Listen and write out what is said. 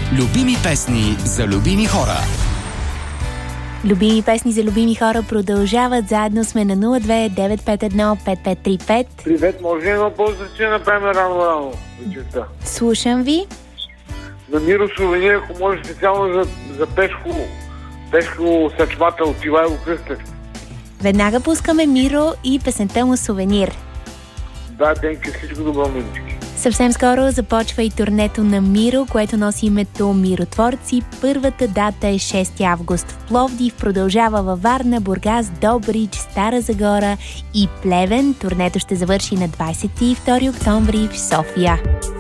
Любими песни за любими хора. Любими песни за любими хора продължават. Заедно сме на 02-951-5535. Привет, може ли едно по-зрачение направим рано вечерта? Слушам ви. На Миро сувенир, ако може специално за Пешко съчвател от Ивайло Кръстев. Веднага пускаме Миро и песента му "Сувенир". Да, Денки, всичко добро, милички. Съвсем скоро започва и турнето на Миро, което носи името Миротворци. Първата дата е 6 август в Пловдив, продължава във Варна, Бургас, Добрич, Стара Загора и Плевен. Турнето ще завърши на 22 октомври в София.